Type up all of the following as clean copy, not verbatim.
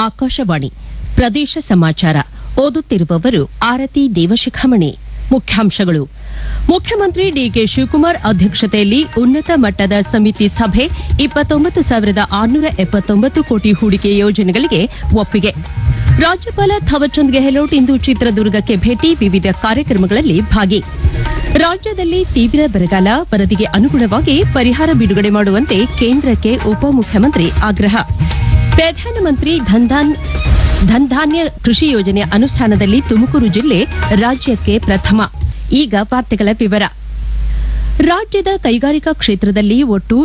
ಆಕಾಶವಾಣಿ ಪ್ರದೇಶ ಸಮಾಚಾರ ಓದುತ್ತಿರುವವರು ಆರತಿ ದೇವಶಿಖಾಮಣಿ. ಮುಖ್ಯಾಂಶಗಳು. ಮುಖ್ಯಮಂತ್ರಿ ಡಿಕೆ ಶಿವಕುಮಾರ್ ಅಧ್ಯಕ್ಷತೆಯಲ್ಲಿ ಉನ್ನತ ಮಟ್ಟದ ಸಮಿತಿ ಸಭೆ 29,679 ಕೋಟಿ ಹೂಡಿಕೆ ಯೋಜನೆಗಳಿಗೆ ಒಪ್ಪಿಗೆ. ರಾಜ್ಯಪಾಲ ಥಾವರ್ಚಂದ್ ಗೆಹ್ಲೋಟ್ ಇಂದು ಚಿತ್ರದುರ್ಗಕ್ಕೆ ಭೇಟಿ, ವಿವಿಧ ಕಾರ್ಯಕ್ರಮಗಳಲ್ಲಿ ಭಾಗಿ. ರಾಜ್ಯದಲ್ಲಿ ತೀವ್ರ ಬರಗಾಲ, ವರದಿಗೆ ಅನುಗುಣವಾಗಿ ಪರಿಹಾರ ಬಿಡುಗಡೆ ಮಾಡುವಂತೆ ಕೇಂದ್ರಕ್ಕೆ ಉಪಮುಖ್ಯಮಂತ್ರಿ ಆಗ್ರಹ. ಪ್ರಧಾನಮಂತ್ರಿ ಧನ್ಧಾನ್ಯ ಕೃಷಿ ಯೋಜನೆ ಅನುಷ್ಠಾನದಲ್ಲಿ ತುಮಕೂರು ಜಿಲ್ಲೆ ರಾಜ್ಯಕ್ಕೆ ಪ್ರಥಮ. ಈಗ ವಾರ್ತೆಗಳ ವಿವರ. ರಾಜ್ಯದ ಕೈಗಾರಿಕಾ ಕ್ಷೇತ್ರದಲ್ಲಿ ಒಟ್ಟು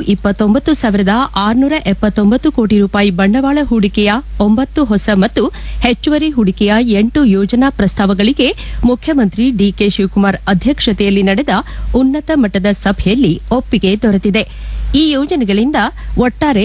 29,679 ಕೋಟಿ ರೂಪಾಯಿ ಬಂಡವಾಳ ಹೂಡಿಕೆಯ 9 ಹೊಸ ಮತ್ತು ಹೆಚ್ಚುವರಿ ಹೂಡಿಕೆಯ 8 ಯೋಜನಾ ಪ್ರಸ್ತಾವಗಳಿಗೆ ಮುಖ್ಯಮಂತ್ರಿ ಡಿಕೆ ಶಿವಕುಮಾರ್ ಅಧ್ಯಕ್ಷತೆಯಲ್ಲಿ ನಡೆದ ಉನ್ನತ ಮಟ್ಟದ ಸಭೆಯಲ್ಲಿ ಒಪ್ಪಿಗೆ ದೊರೆತಿದೆ. ಈ ಯೋಜನೆಗಳಿಂದ ಒಟ್ಟಾರೆ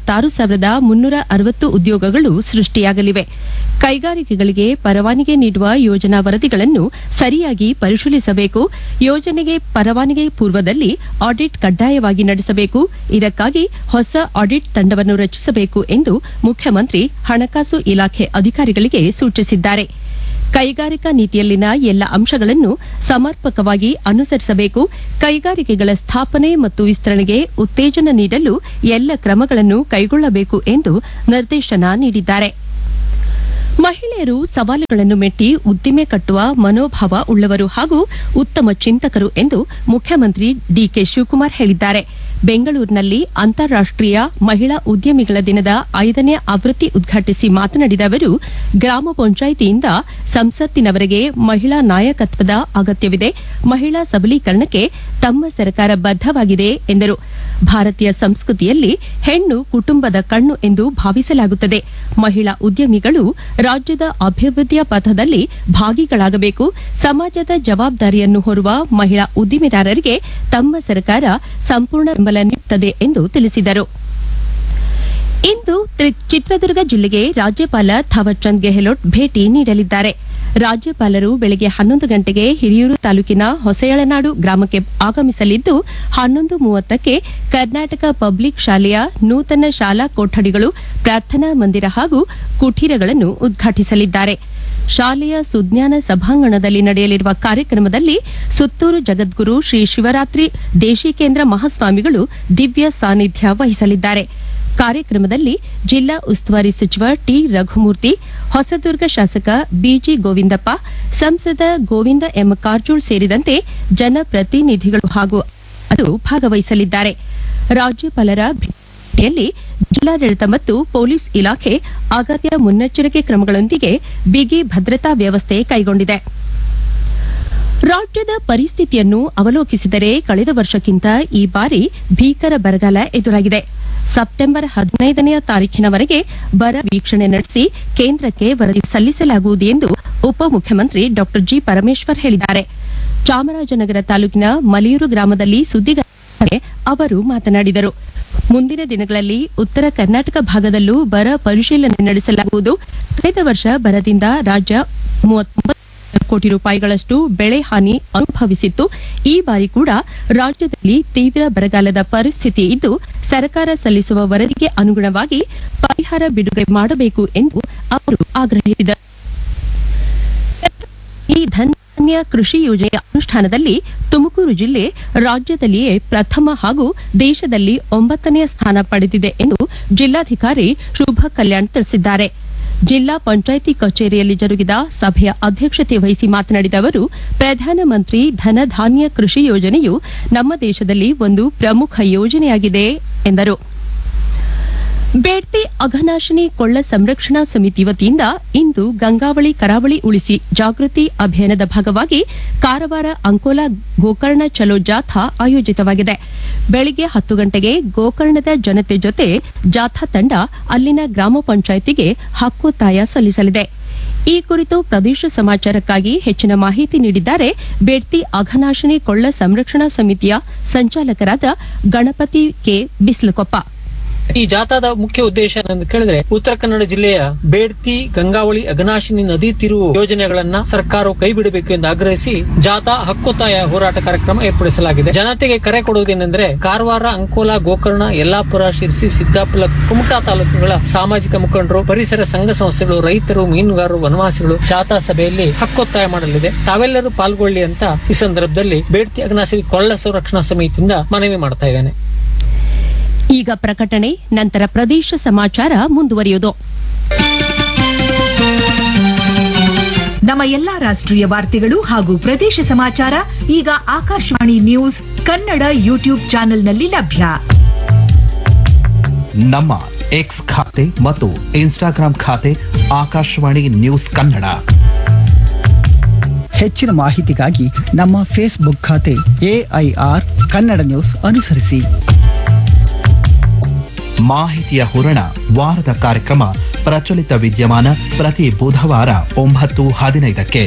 66,360 ಉದ್ಯೋಗಗಳು ಸೃಷ್ಟಿಯಾಗಲಿವೆ. ಕೈಗಾರಿಕೆಗಳಿಗೆ ಪರವಾನಗಿ ನೀಡುವ ಯೋಜನಾ ವರದಿಗಳನ್ನು ಸರಿಯಾಗಿ ಪರಿಶೀಲಿಸಬೇಕು. ಯೋಜನೆಗೆ ಪರವಾನಗಿ ಪೂರ್ವದಲ್ಲಿ ಆಡಿಟ್ ಕಡ್ಡಾಯವಾಗಿ ನಡೆಸಬೇಕು. ಇದಕ್ಕಾಗಿ ಹೊಸ ಆಡಿಟ್ ತಂಡವನ್ನು ರಚಿಸಬೇಕು ಎಂದು ಮುಖ್ಯಮಂತ್ರಿ ಹಣಕಾಸು ಇಲಾಖೆ ಅಧಿಕಾರಿಗಳಿಗೆ ಸೂಚಿಸಿದ್ದಾರೆ. ಕೈಗಾರಿಕಾ ನೀತಿಯಲ್ಲಿನ ಎಲ್ಲ ಅಂಶಗಳನ್ನು ಸಮರ್ಪಕವಾಗಿ ಅನುಸರಿಸಬೇಕು. ಕೈಗಾರಿಕೆಗಳ ಸ್ಥಾಪನೆ ಮತ್ತು ವಿಸ್ತರಣೆಗೆ ಉತ್ತೇಜನ ನೀಡಲು ಎಲ್ಲ ಕ್ರಮಗಳನ್ನು ಕೈಗೊಳ್ಳಬೇಕು ಎಂದು ನಿರ್ದೇಶನ ನೀಡಿದ್ದಾರೆ. ಮಹಿಳೆಯರು ಸವಾಲುಗಳನ್ನು ಮೆಟ್ಟಿ ಉದ್ದಿಮೆ ಕಟ್ಟುವ ಮನೋಭಾವ ಉಳ್ಳವರು ಹಾಗೂ ಉತ್ತಮ ಚಿಂತಕರು ಎಂದು ಮುಖ್ಯಮಂತ್ರಿ ಡಿಕೆ ಶಿವಕುಮಾರ್ ಹೇಳಿದ್ದಾರೆ. ಬೆಂಗಳೂರಿನಲ್ಲಿ ಅಂತಾರಾಷ್ಟೀಯ ಮಹಿಳಾ ಉದ್ಯಮಿಗಳ ದಿನದ 5ನೇ ಆವೃತ್ತಿ ಉದ್ಘಾಟಿಸಿ ಮಾತನಾಡಿದ ಅವರು, ಗ್ರಾಮ ಪಂಚಾಯಿತಿಯಿಂದ ಸಂಸತ್ತಿನವರೆಗೆ ಮಹಿಳಾ ನಾಯಕತ್ವದ ಅಗತ್ಯವಿದೆ. ಮಹಿಳಾ ಸಬಲೀಕರಣಕ್ಕೆ ತಮ್ಮ ಸರ್ಕಾರ ಬದ್ದವಾಗಿದೆ ಎಂದರು. ಭಾರತೀಯ ಸಂಸ್ಕೃತಿಯಲ್ಲಿ ಹೆಣ್ಣು ಕುಟುಂಬದ ಕಣ್ಣು ಎಂದು ಭಾವಿಸಲಾಗುತ್ತದೆ. ಮಹಿಳಾ ಉದ್ಯಮಿಗಳು ರಾಜ್ಯದ ಅಭಿವೃದ್ಧಿಯ ಪಥದಲ್ಲಿ ಭಾಗಿಗಳಾಗಬೇಕು. ಸಮಾಜದ ಜವಾಬ್ದಾರಿಯನ್ನು ಹೊರುವ ಮಹಿಳಾ ಉದ್ದಿಮೆದಾರರಿಗೆ ತಮ್ಮ ಸರ್ಕಾರ ಸಂಪೂರ್ಣ ಬೆಂಬಲ ನೀಡುತ್ತದೆ ಎಂದು ತಿಳಿಸಿದರು. ಇಂದು ಚಿತ್ರದುರ್ಗ ಜಿಲ್ಲೆಗೆ ರಾಜ್ಯಪಾಲ ಥಾವರ್ಚಂದ್ ಗೆಹ್ಲೋಟ್ ಭೇಟಿ ನೀಡಲಿದ್ದಾರೆ. ರಾಜ್ಯಪಾಲರು ಬೆಳಗ್ಗೆ 11 ಗಂಟೆಗೆ ಹಿರಿಯೂರು ತಾಲೂಕಿನ ಹೊಸಯಳನಾಡು ಗ್ರಾಮಕ್ಕೆ ಆಗಮಿಸಲಿದ್ದು 11:30ಕ್ಕೆ ಕರ್ನಾಟಕ ಪಬ್ಲಿಕ್ ಶಾಲೆಯ ನೂತನ ಶಾಲಾ ಕೊಠಡಿಗಳು, ಪ್ರಾರ್ಥನಾ ಮಂದಿರ ಹಾಗೂ ಕುಟೀರಗಳನ್ನು ಉದ್ಘಾಟಿಸಲಿದ್ದಾರೆ. ಶಾಲೆಯ ಸುಜ್ಞಾನ ಸಭಾಂಗಣದಲ್ಲಿ ನಡೆಯಲಿರುವ ಕಾರ್ಯಕ್ರಮದಲ್ಲಿ ಸುತ್ತೂರು ಜಗದ್ಗುರು ಶ್ರೀ ಶಿವರಾತ್ರಿ ದೇಶಿಕೇಂದ್ರ ಮಹಾಸ್ವಾಮಿಗಳು ದಿವ್ಯ ಸಾನ್ನಿಧ್ಯ ವಹಿಸಲಿದ್ದಾರೆ. ಕಾರ್ಯಕ್ರಮದಲ್ಲಿ ಜಿಲ್ಲಾ ಉಸ್ತುವಾರಿ ಸಚಿವ ಟಿ ರಘುಮೂರ್ತಿ, ಹೊಸದುರ್ಗ ಶಾಸಕ ಬಿಜಿ ಗೋವಿಂದಪ್ಪ, ಸಂಸದ ಗೋವಿಂದ ಎಂ ಕಾರಜೋಳ ಸೇರಿದಂತೆ ಜನಪ್ರತಿನಿಧಿಗಳು ಹಾಗೂ ಅದು ಭಾಗವಹಿಸಲಿದ್ದಾರೆ. ರಾಜ್ಯಪಾಲರ ಭೇಟಿಯಲ್ಲಿ ಜಿಲ್ಲಾಡಳಿತ ಮತ್ತು ಪೊಲೀಸ್ ಇಲಾಖೆ ಅಗತ್ಯ ಮುನ್ನೆಚ್ಚರಿಕೆ ಕ್ರಮಗಳೊಂದಿಗೆ ಬಿಗಿ ಭದ್ರತಾ ವ್ಯವಸ್ಥೆ ಕೈಗೊಂಡಿದೆ. ರಾಜ್ಯದ ಪರಿಸ್ಥಿತಿಯನ್ನು ಅವಲೋಕಿಸಿದರೆ ಕಳೆದ ವರ್ಷಕ್ಕಿಂತ ಈ ಬಾರಿ ಭೀಕರ ಬರಗಾಲ ಎದುರಾಗಿದೆ. ಸೆಪ್ಟೆಂಬರ್ 15ನೇ ತಾರೀಖಿನವರೆಗೆ ಬರ ವೀಕ್ಷಣೆ ನಡೆಸಿ ಕೇಂದ್ರಕ್ಕೆ ವರದಿ ಸಲ್ಲಿಸಲಾಗುವುದು ಎಂದು ಉಪಮುಖ್ಯಮಂತ್ರಿ ಡಾ ಜಿ ಪರಮೇಶ್ವರ್ ಹೇಳಿದ್ದಾರೆ. ಚಾಮರಾಜನಗರ ತಾಲೂಕಿನ ಮಲಿಯೂರು ಗ್ರಾಮದಲ್ಲಿ ಸುದ್ದಿಗಾರರೊಂದಿಗೆ ಅವರು ಮಾತನಾಡಿದರು. ಮುಂದಿನ ದಿನಗಳಲ್ಲಿ ಉತ್ತರ ಕರ್ನಾಟಕ ಭಾಗದಲ್ಲೂ ಬರ ಪರಿಶೀಲನೆ ನಡೆಸಲಾಗುವುದು. ಕಳೆದ ವರ್ಷ ಬರದಿಂದ ರಾಜ್ಯ 39 ಕೋಟಿ ರೂಪಾಯಿಗಳಷ್ಟು ಬೆಳೆ ಹಾನಿ ಅನುಭವಿಸಿತ್ತು. ಈ ಬಾರಿ ಕೂಡ ರಾಜ್ಯದಲ್ಲಿ ತೀವ್ರ ಬರಗಾಲದ ಪರಿಸ್ಥಿತಿ ಇದ್ದು, ಸರ್ಕಾರ ಸಲ್ಲಿಸುವ ವರದಿಗೆ ಅನುಗುಣವಾಗಿ ಪರಿಹಾರ ಬಿಡುಗಡೆ ಮಾಡಬೇಕು ಎಂದು ಅವರು ಆಗ್ರಹಿಸಿದರು. ಈ ಧನ್ಧಾನ್ಯ ಕೃಷಿ ಯೋಜನೆಯ ಅನುಷ್ಠಾನದಲ್ಲಿ ತುಮಕೂರು ಜಿಲ್ಲೆ ರಾಜ್ಯದಲ್ಲಿಯೇ ಪ್ರಥಮ ಹಾಗೂ ದೇಶದಲ್ಲಿ 9ನೇ ಸ್ಥಾನ ಪಡೆದಿದೆ ಎಂದು ಜಿಲ್ಲಾಧಿಕಾರಿ ಶುಭ ಕಲ್ಯಾಣ್ ತಿಳಿಸಿದ್ದಾರೆ. ಜಿಲ್ಲಾ ಪಂಚಾಯಿತಿ ಕಚೇರಿಯಲ್ಲಿ ಜರುಗಿದ ಸಭೆಯ ಅಧ್ಯಕ್ಷತೆ ವಹಿಸಿ ಮಾತನಾಡಿದ ಅವರು, ಪ್ರಧಾನಮಂತ್ರಿ ಧನಧಾನ್ಯ ಕೃಷಿ ಯೋಜನೆಯು ನಮ್ಮ ದೇಶದಲ್ಲಿ ಒಂದು ಪ್ರಮುಖ ಯೋಜನೆಯಾಗಿದೆ ಎಂದರು. ಬೇಡ್ತಿ ಅಘನಾಶಿನಿ ಕೊಳ್ಳ ಸಂರಕ್ಷಣಾ ಸಮಿತಿ ವತಿಯಿಂದ ಇಂದು ಗಂಗಾವಳಿ ಕರಾವಳಿ ಉಳಿಸಿ ಜಾಗೃತಿ ಅಭಿಯಾನದ ಭಾಗವಾಗಿ ಕಾರವಾರ ಅಂಕೋಲಾ ಗೋಕರ್ಣ ಚಲೋ ಜಾಥಾ ಆಯೋಜಿತವಾಗಿದೆ. ಬೆಳಗ್ಗೆ 10 ಗಂಟೆಗೆ ಗೋಕರ್ಣದ ಜನತೆ ಜೊತೆ ಜಾಥಾ ತಂಡ ಅಲ್ಲಿನ ಗ್ರಾಮ ಪಂಚಾಯಿತಿಗೆ ಹಕ್ಕೊತ್ತಾಯ ಸಲ್ಲಿಸಲಿದೆ. ಈ ಕುರಿತು ಪ್ರದೇಶ ಸಮಾಚಾರಕ್ಕಾಗಿ ಹೆಚ್ಚಿನ ಮಾಹಿತಿ ನೀಡಿದ್ದಾರೆ ಬೇಡ್ತಿ ಅಘನಾಶಿನಿ ಕೊಳ್ಳ ಸಂರಕ್ಷಣಾ ಸಮಿತಿಯ ಸಂಚಾಲಕರಾದ ಗಣಪತಿ ಕೆ ಬಿಸ್ಲಕೊಪ್ಪ. ಈ ಜಾಥಾದ ಮುಖ್ಯ ಉದ್ದೇಶ ಅಂತ ಕೇಳಿದ್ರೆ ಉತ್ತರ ಕನ್ನಡ ಜಿಲ್ಲೆಯ ಬೇಡ್ತಿ, ಗಂಗಾವಳಿ, ಅಘನಾಶಿನಿ ನದಿ ತಿರುವು ಯೋಜನೆಗಳನ್ನ ಸರ್ಕಾರವು ಕೈ ಬಿಡಬೇಕು ಎಂದು ಆಗ್ರಹಿಸಿ ಜಾಥಾ ಹಕ್ಕೊತ್ತಾಯ ಹೋರಾಟ ಕಾರ್ಯಕ್ರಮ ಏರ್ಪಡಿಸಲಾಗಿದೆ. ಜನತೆಗೆ ಕರೆ ಕೊಡುವುದೇನೆಂದ್ರೆ ಕಾರವಾರ, ಅಂಕೋಲಾ, ಗೋಕರ್ಣ, ಯಲ್ಲಾಪುರ, ಶಿರ್ಸಿ, ಸಿದ್ದಾಪುರ, ಕುಮಟಾ ತಾಲೂಕುಗಳ ಸಾಮಾಜಿಕ ಮುಖಂಡರು, ಪರಿಸರ ಸಂಘ ಸಂಸ್ಥೆಗಳು, ರೈತರು, ಮೀನುಗಾರರು, ವನವಾಸಿಗಳು ಜಾಥಾ ಸಭೆಯಲ್ಲಿ ಹಕ್ಕೊತ್ತಾಯ ಮಾಡಲಿದೆ. ತಾವೆಲ್ಲರೂ ಪಾಲ್ಗೊಳ್ಳಿ ಅಂತ ಈ ಸಂದರ್ಭದಲ್ಲಿ ಬೇಡ್ತಿ ಅಘನಾಶಿನಿ ಕೊಳ್ಳ ಸಂರಕ್ಷಣಾ ಸಮಿತಿಯಿಂದ ಮನವಿ ಮಾಡ್ತಾ ಇದ್ದೇನೆ. ಈಗ ಪ್ರಕಟಣೆ, ನಂತರ ಪ್ರದೇಶ ಸಮಾಚಾರ ಮುಂದುವರಿಯುವುದು. ನಮ್ಮ ಎಲ್ಲಾ ರಾಷ್ಟ್ರೀಯ ವಾರ್ತೆಗಳು ಹಾಗೂ ಪ್ರದೇಶ ಸಮಾಚಾರ ಈಗ ಆಕಾಶವಾಣಿ ನ್ಯೂಸ್ ಕನ್ನಡ ಯೂಟ್ಯೂಬ್ ಚಾನೆಲ್ನಲ್ಲಿ ಲಭ್ಯ. ನಮ್ಮ ಎಕ್ಸ್ ಖಾತೆ ಮತ್ತು ಇನ್ಸ್ಟಾಗ್ರಾಂ ಖಾತೆ ಆಕಾಶವಾಣಿ ನ್ಯೂಸ್ ಕನ್ನಡ. ಹೆಚ್ಚಿನ ಮಾಹಿತಿಗಾಗಿ ನಮ್ಮ ಫೇಸ್ಬುಕ್ ಖಾತೆ AIR ಕನ್ನಡ ನ್ಯೂಸ್ ಅನುಸರಿಸಿ. ಮಾಹಿತಿಯ ಹೂರಣ ವಾರದ ಕಾರ್ಯಕ್ರಮ ಪ್ರಚಲಿತ ವಿದ್ಯಮಾನ ಪ್ರತಿ ಬುಧವಾರ 9:15ಕ್ಕೆ.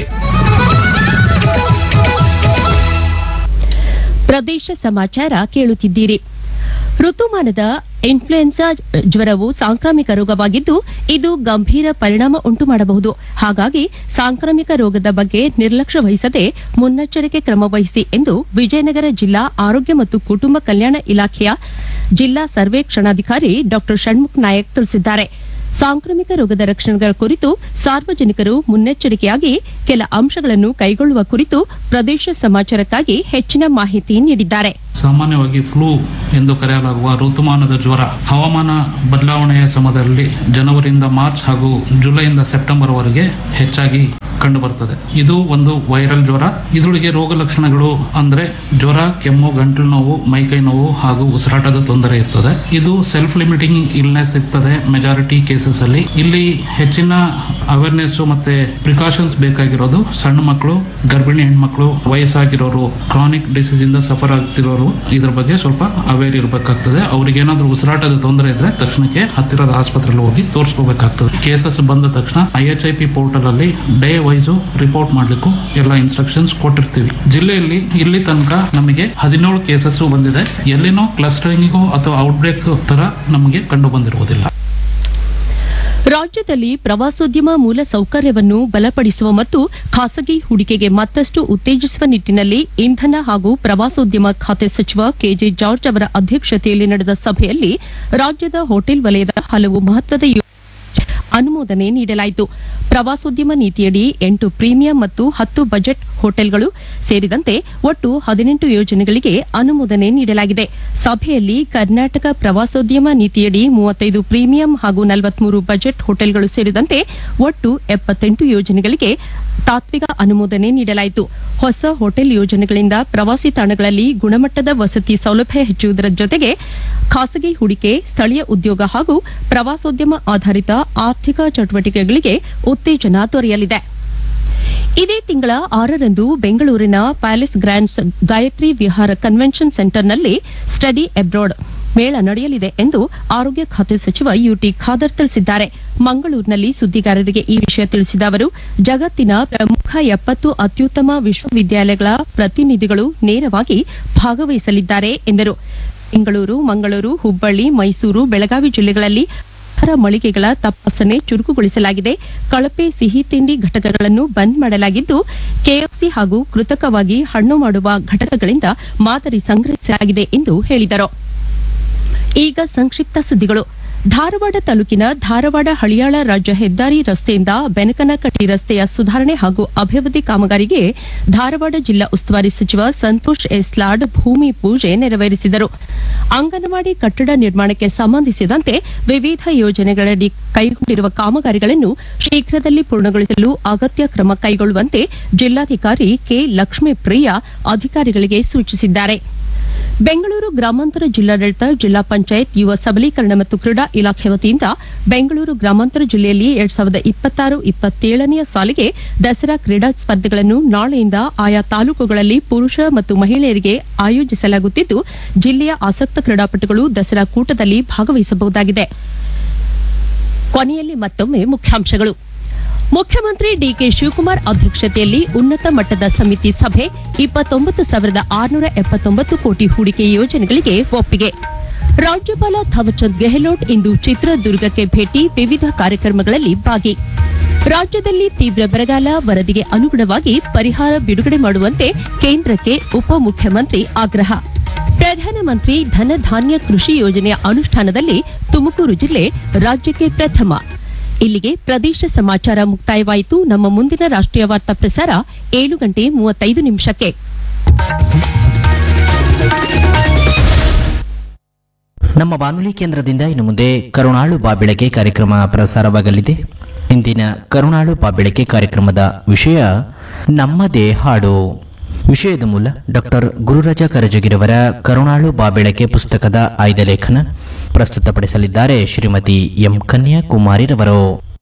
ಪ್ರದೇಶ ಸಮಾಚಾರ ಕೇಳುತ್ತಿದ್ದೀರಿ. ಋತುಮಾನದ ಇನ್ಫ್ಲುಯೆನ್ಸಾ ಜ್ವರವು ಸಾಂಕ್ರಾಮಿಕ ರೋಗವಾಗಿದ್ದು ಇದು ಗಂಭೀರ ಪರಿಣಾಮ ಉಂಟು ಮಾಡಬಹುದು. ಹಾಗಾಗಿ ಸಾಂಕ್ರಾಮಿಕ ರೋಗದ ಬಗ್ಗೆ ನಿರ್ಲಕ್ಷ್ಯ ವಹಿಸದೆ ಮುನ್ನೆಚ್ಚರಿಕೆ ಕ್ರಮ ವಹಿಸಿ ಎಂದು ವಿಜಯನಗರ ಜಿಲ್ಲಾ ಆರೋಗ್ಯ ಮತ್ತು ಕುಟುಂಬ ಕಲ್ಯಾಣ ಇಲಾಖೆಯ ಜಿಲ್ಲಾ ಸರ್ವೇಕ್ಷಣಾಧಿಕಾರಿ ಡಾ ಷಣ್ಮುಖ್ ನಾಯಕ್ ತಿಳಿಸಿದ್ದಾರೆ. ಸಾಂಕ್ರಾಮಿಕ ರೋಗದ ಲಕ್ಷಣಗಳ ಕುರಿತು ಸಾರ್ವಜನಿಕರು ಮುನ್ನೆಚ್ಚರಿಕೆಯಾಗಿ ಕೆಲ ಅಂಶಗಳನ್ನು ಕೈಗೊಳ್ಳುವ ಕುರಿತು ಪ್ರದೇಶ ಸಮಾಚಾರಕ್ಕಾಗಿ ಹೆಚ್ಚಿನ ಮಾಹಿತಿ ನೀಡಿದ್ದಾರೆ. ಸಾಮಾನ್ಯವಾಗಿ ಫ್ಲೂ ಎಂದು ಕರೆಯಲಾಗುವ ಋತುಮಾನದ ಜ್ವರ ಹವಾಮಾನ ಬದಲಾವಣೆಯ ಸಮಯದಲ್ಲಿ ಜನವರಿಯಿಂದ ಮಾರ್ಚ್ ಹಾಗೂ ಜುಲೈಯಿಂದ ಸೆಪ್ಟೆಂಬರ್ ವರೆಗೆ ಹೆಚ್ಚಾಗಿ ಕಂಡುಬರುತ್ತದೆ. ಇದು ಒಂದು ವೈರಲ್ ಜ್ವರ. ಇದರೊಳಗೆ ರೋಗ ಲಕ್ಷಣಗಳು ಅಂದ್ರೆ ಜ್ವರ, ಕೆಮ್ಮು, ಗಂಟಲು ನೋವು, ಮೈಕೈ ನೋವು ಹಾಗೂ ಉಸಿರಾಟದ ತೊಂದರೆ ಇರ್ತದೆ. ಇದು ಸೆಲ್ಫ್ ಲಿಮಿಟಿಂಗ್ ಇಲ್ನೆಸ್ ಇರ್ತದೆ ಮೆಜಾರಿಟಿ ಕೇಸಸ್ ಅಲ್ಲಿ. ಇಲ್ಲಿ ಹೆಚ್ಚಿನ ಅವೇರ್ನೆಸ್ ಮತ್ತೆ ಪ್ರಿಕಾಷನ್ಸ್ ಬೇಕಾಗಿರೋದು ಸಣ್ಣ ಮಕ್ಕಳು, ಗರ್ಭಿಣಿ ಹೆಣ್ಮಕ್ಳು, ವಯಸ್ಸಾಗಿರೋರು, ಕ್ರಾನಿಕ್ ಡಿಸೀಸ್ ಇಂದ ಸಫರ್ ಆಗ್ತಿರೋರು ಇದ್ರ ಬಗ್ಗೆ ಸ್ವಲ್ಪ ಅವೇರ್ ಇರಬೇಕಾಗ್ತದೆ. ಅವ್ರಿಗೆ ಏನಾದ್ರೂ ಉಸಿರಾಟದ ತೊಂದರೆ ಇದ್ರೆ ತಕ್ಷಣಕ್ಕೆ ಹತ್ತಿರದ ಆಸ್ಪತ್ರೆಯಲ್ಲಿ ಹೋಗಿ ತೋರಿಸಬೇಕಾಗ್ತದೆ. ಕೇಸಸ್ ಬಂದ ತಕ್ಷಣ IHIP ಪೋರ್ಟಲ್ ಅಲ್ಲಿ ಡೇ ವೈಸು ರಿಪೋರ್ಟ್ ಮಾಡ್ಲಿಕ್ಕೂ ಎಲ್ಲ ಇನ್ಸ್ಟ್ರಕ್ಷನ್ಸ್ ಕೊಟ್ಟಿರ್ತೀವಿ. ಜಿಲ್ಲೆಯಲ್ಲಿ ಇಲ್ಲಿ ತನಕ ನಮಗೆ 17 ಕೇಸಸ್ ಬಂದಿದೆ. ಎಲ್ಲಿನೋ ಕ್ಲಸ್ಟರಿಂಗೋ ಅಥವಾ ಔಟ್ಬ್ರೇಕ್ ತರ ನಮಗೆ ಕಂಡು ಬಂದಿರುವುದಿಲ್ಲ. ರಾಜ್ಯದಲ್ಲಿ ಪ್ರವಾಸೋದ್ಯಮ ಮೂಲ ಸೌಕರ್ಯವನ್ನು ಬಲಪಡಿಸುವ ಮತ್ತು ಖಾಸಗಿ ಹೂಡಿಕೆಗೆ ಮತ್ತಷ್ಟು ಉತ್ತೇಜಿಸುವ ನಿಟ್ಟಿನಲ್ಲಿ ಇಂಧನ ಹಾಗೂ ಪ್ರವಾಸೋದ್ಯಮ ಖಾತೆ ಸಚಿವ ಕೆಜೆ ಜಾರ್ಜ್ ಅವರ ಅಧ್ಯಕ್ಷತೆಯಲ್ಲಿ ನಡೆದ ಸಭೆಯಲ್ಲಿ ರಾಜ್ಯದ ಹೋಟೆಲ್ ವಲಯದ ಹಲವು ಮಹತ್ವದ ಅನುಮೋದನೆ ನೀಡಲಾಯಿತು. ಪ್ರವಾಸೋದ್ಯಮ ನೀತಿಯಡಿ 8 ಪ್ರೀಮಿಯಂ ಮತ್ತು 10 ಬಜೆಟ್ ಹೋಟೆಲ್ಗಳು ಸೇರಿದಂತೆ ಒಟ್ಟು 18 ಯೋಜನೆಗಳಿಗೆ ಅನುಮೋದನೆ ನೀಡಲಾಗಿದೆ. ಸಭೆಯಲ್ಲಿ ಕರ್ನಾಟಕ ಪ್ರವಾಸೋದ್ಯಮ ನೀತಿಯಡಿ 35 ಪ್ರೀಮಿಯಂ ಹಾಗೂ 43 ಬಜೆಟ್ ಹೋಟೆಲ್ಗಳು ಸೇರಿದಂತೆ ಒಟ್ಟು 78 ಯೋಜನೆಗಳಿಗೆ ತಾತ್ವಿಕ ಅನುಮೋದನೆ ನೀಡಲಾಯಿತು. ಹೊಸ ಹೋಟೆಲ್ ಯೋಜನೆಗಳಿಂದ ಪ್ರವಾಸಿ ತಾಣಗಳಲ್ಲಿ ಗುಣಮಟ್ಟದ ವಸತಿ ಸೌಲಭ್ಯ ಹೆಚ್ಚುವುದರ ಜೊತೆಗೆ ಖಾಸಗಿ ಹೂಡಿಕೆ, ಸ್ಥಳೀಯ ಉದ್ಯೋಗ ಹಾಗೂ ಪ್ರವಾಸೋದ್ಯಮ ಆಧಾರಿತ ಆರ್ಥಿಕ ಚಟುವಟಿಕೆಗಳಿಗೆ ಉತ್ತೇಜನ ದೊರೆಯಲಿದೆ. ಇದೇ ತಿಂಗಳ 6ರಂದು ಬೆಂಗಳೂರಿನ ಪ್ಯಾಲೇಸ್ ಗ್ರ್ಯಾಂಡ್ಸ್ ಗಾಯತ್ರಿ ವಿಹಾರ ಕನ್ವೆನ್ಷನ್ ಸೆಂಟರ್ನಲ್ಲಿ ಸ್ಟಡಿ ಅಬ್ರಾಡ್ ಮೇಳ ನಡೆಯಲಿದೆ ಎಂದು ಆರೋಗ್ಯ ಖಾತೆ ಸಚಿವ ಯುಟಿ ಖಾದರ್ ತಿಳಿಸಿದ್ದಾರೆ. ಮಂಗಳೂರಿನಲ್ಲಿ ಸುದ್ದಿಗಾರರಿಗೆ ಈ ವಿಷಯ ತಿಳಿಸಿದ ಅವರು, ಜಗತ್ತಿನ ಪ್ರಮುಖ 70 ಅತ್ಯುತ್ತಮ ವಿಶ್ವವಿದ್ಯಾಲಯಗಳ ಪ್ರತಿನಿಧಿಗಳು ನೇರವಾಗಿ ಭಾಗವಹಿಸಲಿದ್ದಾರೆ ಎಂದರು. ಬೆಂಗಳೂರು, ಮಂಗಳೂರು, ಹುಬ್ಬಳ್ಳಿ, ಮೈಸೂರು, ಬೆಳಗಾವಿ ಜಿಲ್ಲೆಗಳಲ್ಲಿ ಆಹಾರ ಮಳಿಗೆಗಳ ತಪಾಸಣೆ ಚುರುಕುಗೊಳಿಸಲಾಗಿದೆ. ಕಳಪೆ ಸಿಹಿ ತಿಂಡಿ ಘಟಕಗಳನ್ನು ಬಂದ್ ಮಾಡಲಾಗಿದ್ದು, KFC ಹಾಗೂ ಕೃತಕವಾಗಿ ಹಣ್ಣು ಮಾಡುವ ಘಟಕಗಳಿಂದ ಮಾದರಿ ಸಂಗ್ರಹಿಸಲಾಗಿದೆ ಎಂದು ಹೇಳಿದರು. ಈಗ ಸಂಕ್ಷಿಪ್ತ ಸುದ್ದಿಗಳು. ಧಾರವಾಡ ತಾಲೂಕಿನ ಧಾರವಾಡ ಹಳಿಯಾಳ ರಾಜ್ಯ ಹೆದ್ದಾರಿ ರಸ್ತೆಯಿಂದ ಬೆನಕನಕಟ್ಟಿ ರಸ್ತೆಯ ಸುಧಾರಣೆ ಹಾಗೂ ಅಭಿವೃದ್ಧಿ ಕಾಮಗಾರಿಗೆ ಧಾರವಾಡ ಜಿಲ್ಲಾ ಉಸ್ತುವಾರಿ ಸಚಿವ ಸಂತೋಷ್ ಎಸ್ ಲಾಡ್ ಭೂಮಿ ಪೂಜೆ ನೆರವೇರಿಸಿದರು. ಅಂಗನವಾಡಿ ಕಟ್ಟಡ ನಿರ್ಮಾಣಕ್ಕೆ ಸಂಬಂಧಿಸಿದಂತೆ ವಿವಿಧ ಯೋಜನೆಗಳಡಿ ಕೈಗೊಂಡಿರುವ ಕಾಮಗಾರಿಗಳನ್ನು ಶೀಘ್ರದಲ್ಲಿ ಪೂರ್ಣಗೊಳಿಸಲು ಅಗತ್ಯ ಕ್ರಮ ಕೈಗೊಳ್ಳುವಂತೆ ಜಿಲ್ಲಾಧಿಕಾರಿ ಕೆ ಲಕ್ಷ್ಮೀಪ್ರಿಯ ಅಧಿಕಾರಿಗಳಿಗೆ ಸೂಚಿಸಿದ್ದಾರೆ. ಬೆಂಗಳೂರು ಗ್ರಾಮಾಂತರ ಜಿಲ್ಲಾಡಳಿತ, ಜಿಲ್ಲಾ ಪಂಚಾಯತ್, ಯುವ ಸಬಲೀಕರಣ ಮತ್ತು ಕ್ರೀಡಾ ಇಲಾಖೆ ವತಿಯಿಂದ ಬೆಂಗಳೂರು ಗ್ರಾಮಾಂತರ ಜಿಲ್ಲೆಯಲ್ಲಿ 2026-27ನೇ ಸಾಲಿಗೆ ದಸರಾ ಕ್ರೀಡಾ ಸ್ಪರ್ಧೆಗಳನ್ನು ನಾಳೆಯಿಂದ ಆಯಾ ತಾಲೂಕುಗಳಲ್ಲಿ ಪುರುಷ ಮತ್ತು ಮಹಿಳೆಯರಿಗೆ ಆಯೋಜಿಸಲಾಗುತ್ತಿದ್ದು, ಜಿಲ್ಲೆಯ ಆಸಕ್ತ ಕ್ರೀಡಾಪಟುಗಳು ದಸರಾ ಕೂಟದಲ್ಲಿ ಭಾಗವಹಿಸಬಹುದಾಗಿದೆ. ಕೊನೆಯಲ್ಲಿ ಮತ್ತೊಮ್ಮೆ ಮುಖ್ಯಾಂಶಗಳು. ಮುಖ್ಯಮಂತ್ರಿ ಡಿಕೆ ಶಿವಕುಮಾರ್ ಅಧ್ಯಕ್ಷತೆಯಲ್ಲಿ ಉನ್ನತ ಮಟ್ಟದ ಸಮಿತಿ ಸಭೆ, 29,679 ಕೋಟಿ ಹೂಡಿಕೆ ಯೋಜನೆಗಳಿಗೆ ಒಪ್ಪಿಗೆ. ರಾಜ್ಯಪಾಲ ಥಾವರ್ಚಂದ್ ಗೆಹ್ಲೋಟ್ ಇಂದು ಚಿತ್ರದುರ್ಗಕ್ಕೆ ಭೇಟಿ, ವಿವಿಧ ಕಾರ್ಯಕ್ರಮಗಳಲ್ಲಿ ಭಾಗಿ. ರಾಜ್ಯದಲ್ಲಿ ತೀವ್ರ ಬರಗಾಲ, ವರದಿಗೆ ಅನುಗುಣವಾಗಿ ಪರಿಹಾರ ಬಿಡುಗಡೆ ಮಾಡುವಂತೆ ಕೇಂದ್ರಕ್ಕೆ ಉಪಮುಖ್ಯಮಂತ್ರಿ ಆಗ್ರಹ. ಪ್ರಧಾನಮಂತ್ರಿ ಧನಧಾನ್ಯ ಕೃಷಿ ಯೋಜನೆಯ ಅನುಷ್ಠಾನದಲ್ಲಿ ತುಮಕೂರು ಜಿಲ್ಲೆ ರಾಜ್ಯಕ್ಕೆ ಪ್ರಥಮ. ಇಲ್ಲಿಗೆ ಪ್ರದೇಶ ಸಮಾಚಾರ ಮುಕ್ತಾಯವಾಯಿತು. ನಮ್ಮ ಮುಂದಿನ ರಾಷ್ಟ್ರೀಯ ವಾರ್ತಾ ಪ್ರಸಾರ 7:35. ನಮ್ಮ ಬಾನುಲಿ ಕೇಂದ್ರದಿಂದ ಇನ್ನು ಮುಂದೆ ಕರುಣಾಳು ಬಾಬೆಳಕೆ ಕಾರ್ಯಕ್ರಮ ಪ್ರಸಾರವಾಗಲಿದೆ. ಇಂದಿನ ಕರುಣಾಳು ಬಾಬೆಳಕೆ ಕಾರ್ಯಕ್ರಮದ ವಿಷಯ ನಮ್ಮದೇ ಹಾಡು. ವಿಷಯದ ಮೂಲ ಡಾಕ್ಟರ್ ಗುರುರಾಜ ಕರಜಗಿರವರ ಕರುಣಾಳು ಬಾಬೆಳಕೆ ಪುಸ್ತಕದ ಆಯ್ದ ಲೇಖನ ಪ್ರಸ್ತುತಪಡಿಸಲಿದ್ದಾರೆ ಶ್ರೀಮತಿ ಎಂ ಕನ್ಯಾಕುಮಾರಿರವರು.